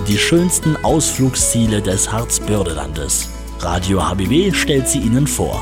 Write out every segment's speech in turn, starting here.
die schönsten Ausflugsziele des Harzbördelandes. Radio HBW stellt sie Ihnen vor.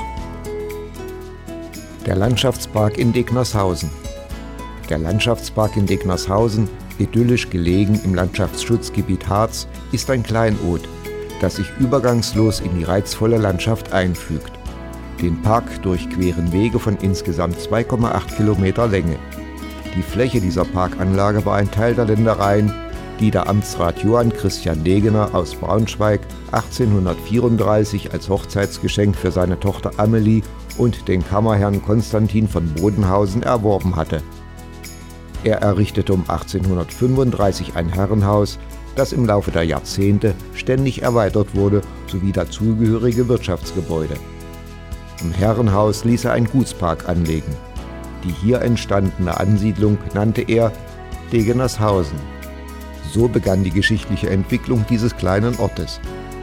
Der Landschaftspark in Degnershausen. Der Landschaftspark in Degnershausen, idyllisch gelegen im Landschaftsschutzgebiet Harz, ist ein Kleinod, das sich übergangslos in die reizvolle Landschaft einfügt. Den Park durchqueren Wege von insgesamt 2,8 Kilometer Länge. Die Fläche dieser Parkanlage war ein Teil der Ländereien, die der Amtsrat Johann Christian Degener aus Braunschweig 1834 als Hochzeitsgeschenk für seine Tochter Amelie und den Kammerherrn Konstantin von Bodenhausen erworben hatte. Er errichtete um 1835 ein Herrenhaus, das im Laufe der Jahrzehnte ständig erweitert wurde, sowie dazugehörige Wirtschaftsgebäude. Im Herrenhaus ließ er einen Gutspark anlegen. Die hier entstandene Ansiedlung nannte er Degnershausen. So begann die geschichtliche Entwicklung dieses kleinen Ortes.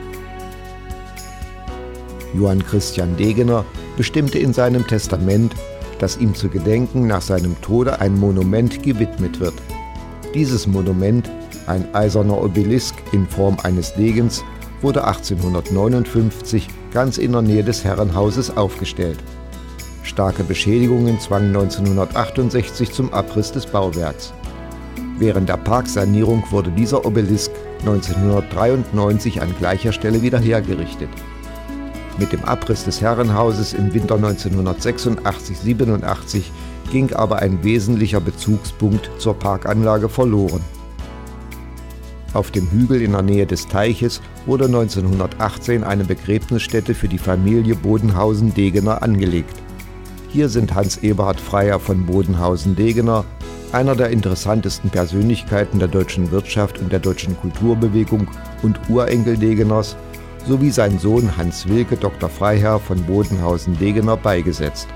Johann Christian Degener bestimmte in seinem Testament, dass ihm zu Gedenken nach seinem Tode ein Monument gewidmet wird. Dieses Monument, ein eiserner Obelisk in Form eines Degens, wurde 1859 ganz in der Nähe des Herrenhauses aufgestellt. Starke Beschädigungen zwangen 1968 zum Abriss des Bauwerks. Während der Parksanierung wurde dieser Obelisk 1993 an gleicher Stelle wiederhergerichtet. Mit dem Abriss des Herrenhauses im Winter 1986/87 ging aber ein wesentlicher Bezugspunkt zur Parkanlage verloren. Auf dem Hügel in der Nähe des Teiches wurde 1918 eine Begräbnisstätte für die Familie Bodenhausen-Degener angelegt. Hier sind Hans Eberhard Freiherr von Bodenhausen-Degener, einer der interessantesten Persönlichkeiten der deutschen Wirtschaft und der deutschen Kulturbewegung und Urenkel Degeners, sowie sein Sohn Hans Wilke Dr. Freiherr von Bodenhausen-Degener beigesetzt.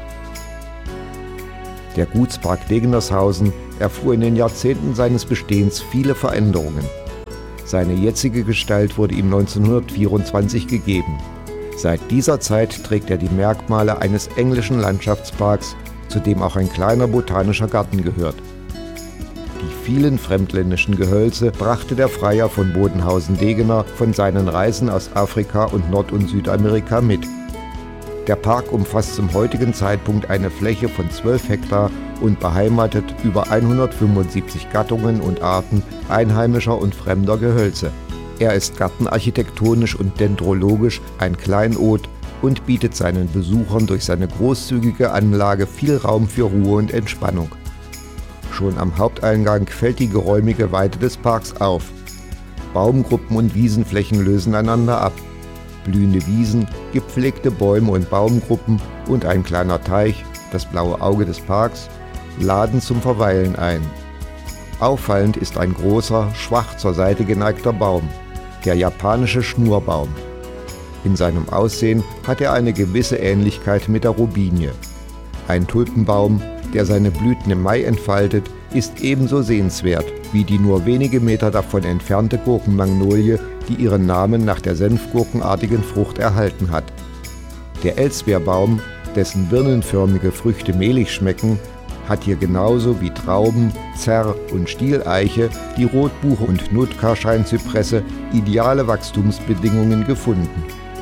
Der Gutspark Degnershausen erfuhr in den Jahrzehnten seines Bestehens viele Veränderungen. Seine jetzige Gestalt wurde ihm 1924 gegeben. Seit dieser Zeit trägt er die Merkmale eines englischen Landschaftsparks, zu dem auch ein kleiner botanischer Garten gehört. Die vielen fremdländischen Gehölze brachte der Freiherr von Bodenhausen-Degener von seinen Reisen aus Afrika und Nord- und Südamerika mit. Der Park umfasst zum heutigen Zeitpunkt eine Fläche von 12 Hektar und beheimatet über 175 Gattungen und Arten einheimischer und fremder Gehölze. Er ist gartenarchitektonisch und dendrologisch ein Kleinod und bietet seinen Besuchern durch seine großzügige Anlage viel Raum für Ruhe und Entspannung. Schon am Haupteingang fällt die geräumige Weite des Parks auf. Baumgruppen und Wiesenflächen lösen einander ab. Blühende Wiesen, gepflegte Bäume und Baumgruppen und ein kleiner Teich, das blaue Auge des Parks, laden zum Verweilen ein. Auffallend ist ein großer, schwach zur Seite geneigter Baum, der japanische Schnurbaum. In seinem Aussehen hat er eine gewisse Ähnlichkeit mit der Robinie. Ein Tulpenbaum, der seine Blüten im Mai entfaltet, ist ebenso sehenswert wie die nur wenige Meter davon entfernte Gurkenmagnolie, die ihren Namen nach der senfgurkenartigen Frucht erhalten hat. Der Elsbeerbaum, dessen birnenförmige Früchte mehlig schmecken, hat hier genauso wie Trauben, Zerr- und Stieleiche, die Rotbuche und Notkarscheinzypresse ideale Wachstumsbedingungen gefunden.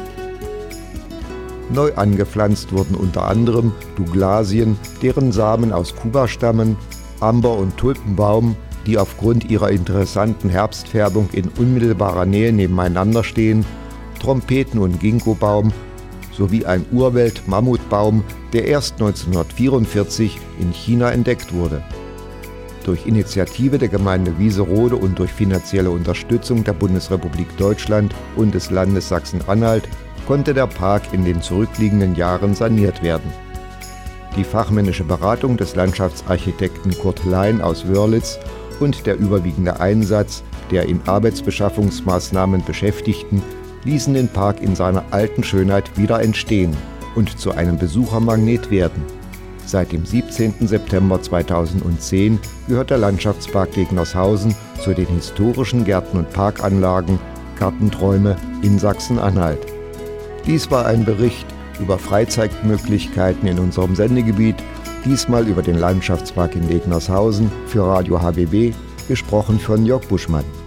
Neu angepflanzt wurden unter anderem Douglasien, deren Samen aus Kuba stammen, Amber- und Tulpenbaum, die aufgrund ihrer interessanten Herbstfärbung in unmittelbarer Nähe nebeneinander stehen, Trompeten- und Ginkgobaum sowie ein Urwelt-Mammutbaum, der erst 1944 in China entdeckt wurde. Durch Initiative der Gemeinde Wieserode und durch finanzielle Unterstützung der Bundesrepublik Deutschland und des Landes Sachsen-Anhalt konnte der Park in den zurückliegenden Jahren saniert werden. Die fachmännische Beratung des Landschaftsarchitekten Kurt Lein aus Wörlitz und der überwiegende Einsatz der in Arbeitsbeschaffungsmaßnahmen Beschäftigten ließen den Park in seiner alten Schönheit wieder entstehen und zu einem Besuchermagnet werden. Seit dem 17. September 2010 gehört der Landschaftspark Degnershausen zu den historischen Gärten und Parkanlagen Gartenträume in Sachsen-Anhalt. Dies war ein Bericht über Freizeitmöglichkeiten in unserem Sendegebiet, diesmal über den Landschaftspark in Degnershausen für Radio HBW, gesprochen von Jörg Buschmann.